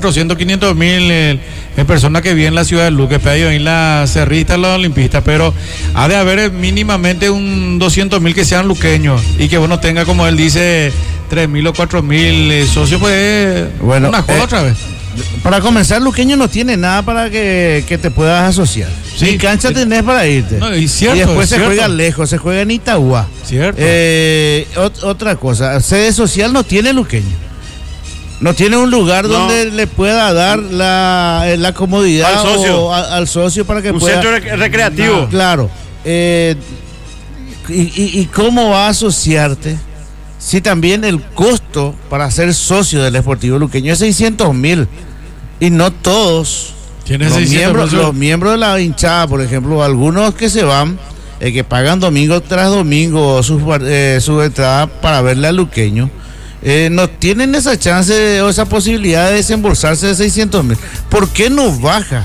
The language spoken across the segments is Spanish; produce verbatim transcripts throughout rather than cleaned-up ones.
cuatrocientos, quinientos mil eh, eh, personas que viven en la ciudad de Luque, pero en la cerrista, los olimpistas, pero ha de haber mínimamente un doscientos mil que sean luqueños y que uno tenga, como él dice, tres mil o cuatro mil eh, socios, pues bueno, una cosa eh, otra vez. Para comenzar, Luqueño no tiene nada para que, que te puedas asociar. Sí, Ni cancha sí. tenés para irte. No, y, cierto, y después se cierto. juega lejos, se juega en Itagua. Cierto. Eh, ot- otra cosa, sede social no tiene Luqueño. No tiene un lugar No. donde le pueda dar la, eh, la comodidad Al socio. o a- al socio para que Un pueda. centro rec- recreativo. Ah, claro. Eh, y, y- ¿Y cómo va a asociarte si también el costo para ser socio del Sportivo Luqueño es seiscientos mil? Y no todos. ¿Tiene Los seiscientos miembros, pesos? los miembros de la hinchada, por ejemplo, algunos que se van, eh, que pagan domingo tras domingo sus eh, su entrada para verle al Luqueño, eh, no tienen esa chance o esa posibilidad de desembolsarse de seiscientos mil. ¿Por qué no baja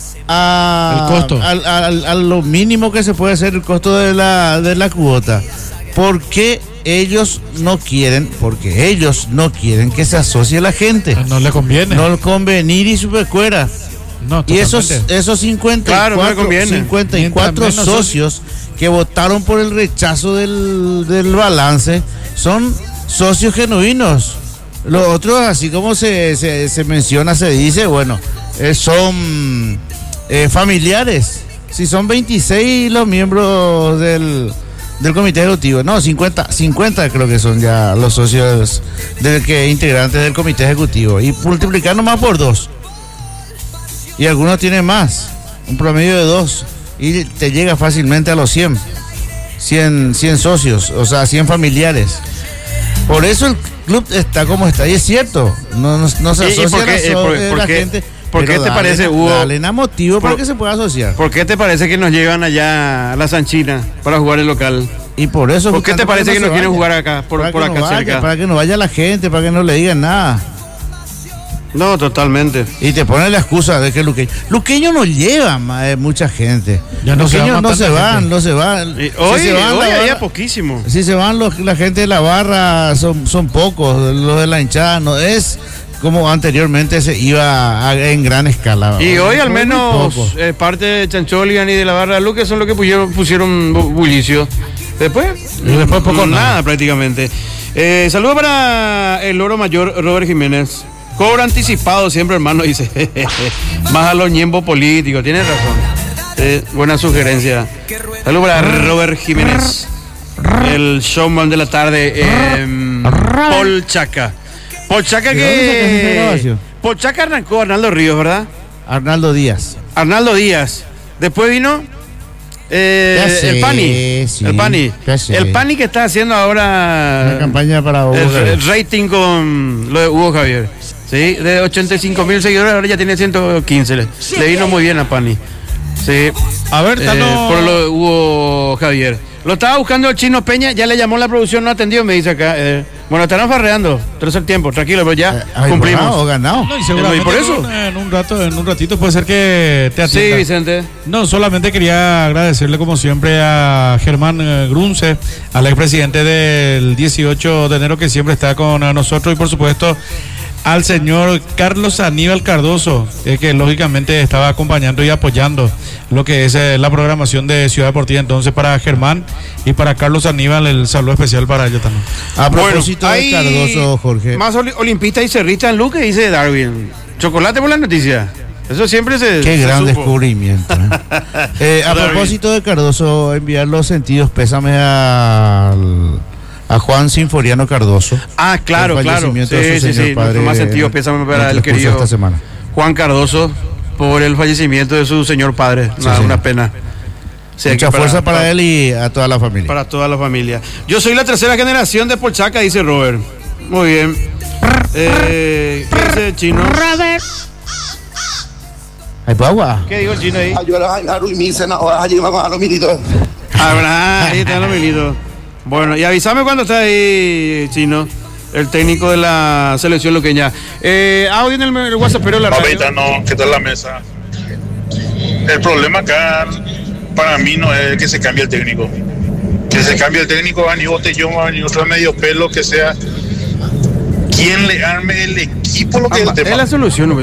a, El costo. al- al- a lo mínimo que se puede hacer el costo de la, de la cuota? ¿Por qué ellos no quieren? Porque ellos no quieren que se asocie la gente. No le conviene. No convenir y supercuera. No, Y esos, totalmente. esos cincuenta y cuatro, Claro, no le conviene. cincuenta y cuatro Mientras menos socios que votaron por el rechazo del, del balance son socios genuinos. Los otros, así como se, se, se menciona, se dice, bueno, eh, son eh, familiares. Si son veintiséis los miembros del, del comité ejecutivo, no, cincuenta, cincuenta creo que son ya los socios del que integrantes del comité ejecutivo. Y multiplicar nomás por dos. Y algunos tienen más, un promedio de dos, y te llega fácilmente a los cien, cien, cien socios, o sea, cien familiares. Por eso el club está como está, y es cierto, no, no, no se ¿Y- y asocia por qué, la, eh, so- por- eh, por la qué- gente. por qué pero te dale- parece, Hugo? Dale na motivo para Por- que se pueda asociar. ¿Por qué te parece que nos llevan allá a la Sanchina para jugar el local? Y por eso. ¿Por qué te justamente parece para que no no se quieren vaya. jugar acá, por, Para por que no acá vaya, cerca? Para que no vaya la gente, para que no le digan nada. No, totalmente. Y te ponen la excusa de que Luqueño. Luqueño no lleva ma- eh, mucha gente. Ya no se Luqueño va no tanta se van, gente. no se van. Y Si hoy se van, hoy la había barra- poquísimo. Si se van los, la gente de la barra, son, son pocos. Los de la hinchada no es como anteriormente se iba a- en gran escala. Y hoy al Muy menos poco. eh, parte de Chancholian y de la barra de Luque son los que pusieron, pusieron bu- bullicio. Después, Y después poco nada, nada. prácticamente. Eh, saludo para el loro mayor Robert Jiménez. Cobra anticipado siempre, hermano, dice. Más a los ñembos políticos, tienes razón. Eh, buena sugerencia. Saludo para Robert Jiménez, el showman de la tarde. Eh, Paul Chaca. Paul Chaca ¿De dónde sacaste esa que... grabación? Paul Chaca arrancó Arnaldo Ríos, ¿verdad? Arnaldo Díaz. Arnaldo Díaz. Después vino eh, Ya sé, el Pani. sí, el Pani. ya sé. El Pani que está haciendo Una ahora campaña para Hugo el, Javier. el rating con lo de Hugo Javier. Sí, de ochenta y cinco mil seguidores, ahora ya tiene ciento quince. Le, le vino muy bien a Pani. Sí. A ver, Eh, Tano. por lo de Hugo Javier. Lo estaba buscando el Chino Peña, ya le llamó la producción, no atendió, me dice acá. Eh, bueno, estarán farreando, tercer tiempo, tranquilo, pero ya Eh, ¿hay cumplimos. ganado o ganado? No, y seguramente ¿Y por eso? En, un, en un rato, en un ratito puede ser que te Sí, atienda. Vicente. No, solamente quería agradecerle como siempre a Germán eh, Grunce, al expresidente del dieciocho de enero que siempre está con eh, nosotros, y por supuesto al señor Carlos Aníbal Cardoso, eh, que lógicamente estaba acompañando y apoyando lo que es eh, la programación de Ciudad Deportiva. Entonces, para Germán y para Carlos Aníbal, el saludo especial para ellos también. A propósito Bueno, de hay Cardoso, Jorge. Más oli- olimpistas y cerristas en Luque, dice Darwin. Chocolate por la noticia. Eso siempre se. Qué se gran supo. descubrimiento. ¿eh? Eh, a David. propósito de Cardoso, enviar los sentidos pésame al- a Juan Sinforiano Cardoso. Ah, claro, El claro. fallecimiento Sí, de su sí, señor sí. padre Nuestro más sentido en- pésame en para el el transcurso de querido esta semana. Juan Cardoso por el fallecimiento de su señor padre. Sí, una, sí. una pena. Sí, Mucha que fuerza para, él y a toda la familia. Para toda la familia. Yo soy la tercera generación de Polchaca, dice Robert. Muy bien. Eh, ¿Qué dice el chino? Ay, pues agua. ¿Qué dijo el chino ahí? Ayúdalo a Jairo y Misen ahora allí vamos a los militos. Habrá, ahí están los militos. Bueno, y avísame cuando está ahí, chino, el técnico de la selección luqueña. Eh, audio en el, el WhatsApp, pero la radio. Ahorita no, ¿qué tal la mesa? El problema acá para mí no es que se cambie el técnico. Que se cambie el técnico, va ni Botellón, va ni otro medio pelo, que sea quien le arme el equipo, lo que es el Es tema. la solución,